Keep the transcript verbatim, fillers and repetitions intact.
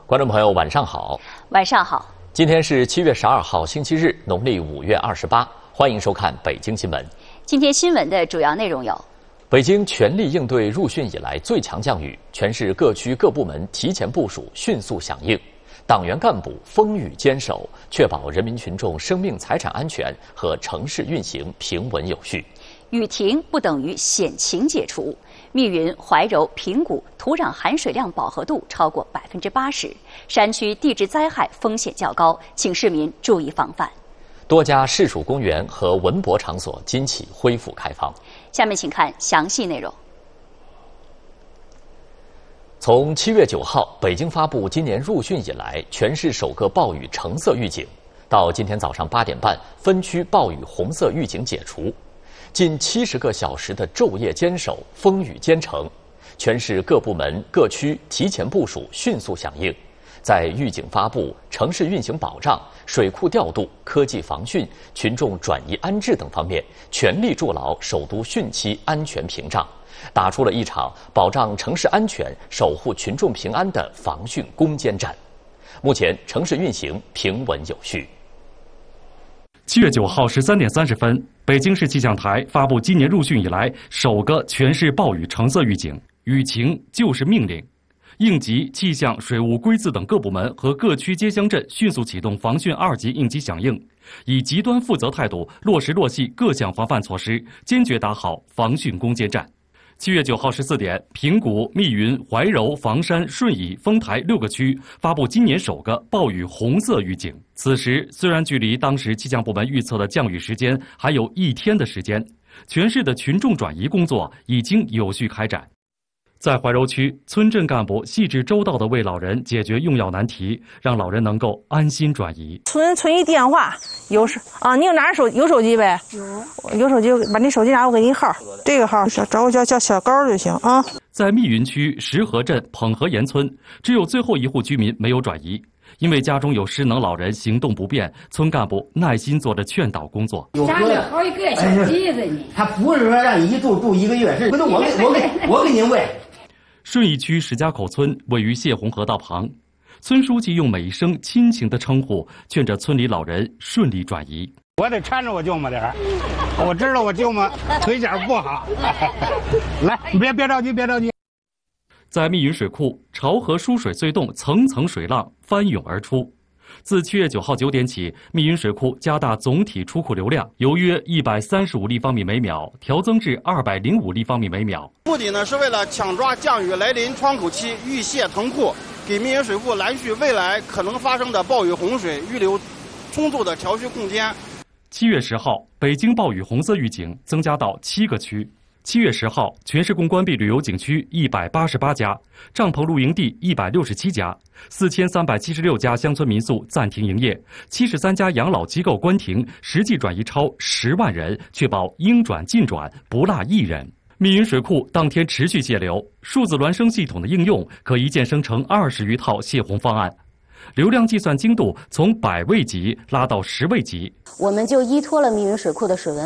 观众朋友，晚上好。 晚上好。 今天是七月十二号，星期日，农历五月二十八。欢迎收看北京新闻。 今天新闻的主要内容有： 北京全力应对入汛以来最强降雨，全市各区各部门提前部署，迅速响应。党员干部风雨坚守，确保人民群众生命财产安全和城市运行平稳有序。 雨停不等于险情解除。密云、怀柔、平谷土壤含水量饱和度超过百分之八十，山区地质灾害风险较高，请市民注意防范。 多家市属公园和文博场所今起恢复开放。 下面请看详细内容。 从七月九号，北京发布今年入汛以来全市首个暴雨橙色预警，到今天早上八点半，分区暴雨红色预警解除。近七十个小时的昼夜坚守，风雨兼程，全市各部门各区提前部署，迅速响应，在预警发布、城市运行保障、水库调度、科技防汛、群众转移安置等方面，全力筑牢首都汛期安全屏障，打出了一场保障城市安全、守护群众平安的防汛攻坚战。目前，城市运行平稳有序。 七月九号十三点三十分，北京市气象台发布今年入汛以来首个全市暴雨橙色预警，雨情就是命令。应急、气象、水务、规自等各部门和各区街乡镇迅速启动防汛二级应急响应，以极端负责态度落实落细各项防范措施，坚决打好防汛攻坚战。七月九号十四点，平谷、密云、怀柔、房山、顺义、丰台六个区发布今年首个暴雨红色预警。此时，虽然距离当时气象部门预测的降雨时间还有一天的时间，全市的群众转移工作已经有序开展。在怀柔区，村镇干部细致周到地为老人解决用药难题，让老人能够安心转移。 村村一电话，有手啊，你有拿着手有手机呗？有，有手机，把你手机拿，我给你号，这个号小找我叫叫小高就行啊。 在密云区石河镇捧河沿村，只有最后一户居民没有转移，因为家中有失能老人行动不便，村干部耐心做着劝导工作。 家里好一个小鸡子呢， 他不是说让你一住住一个月，是回头我给我给我给您喂。 顺义区石家口村位于泄洪河道旁，村书记用每一声亲情的称呼，劝着村里老人顺利转移。 我得搀着我舅妈点儿，我知道我舅妈腿脚不好。来，你别别着急，别着急。 在密云水库，潮河输水隧洞层层水浪翻涌而出。自七月九号九点起，密云水库加大总体出库流量，由约一百三十五立方米每秒调增至二百零五立方米每秒。 目的呢是为了抢抓降雨来临窗口期，预泄腾库，给密云水库拦蓄未来可能发生的暴雨洪水，预留充足的调蓄空间。 七月十号，北京暴雨红色预警增加到七个区。七月十号，全市共关闭旅游景区一百八十八家，帐篷露营地一百六十七家，四千三百七十六家乡村民宿暂停营业，七十三家养老机构关停，实际转移超十万人，确保应转尽转，不落一人。密云水库当天持续泄流，数字孪生系统的应用可一键生成二十余套泄洪方案，流量计算精度从百位级拉到十位级。 我们就依托了密云水库的水文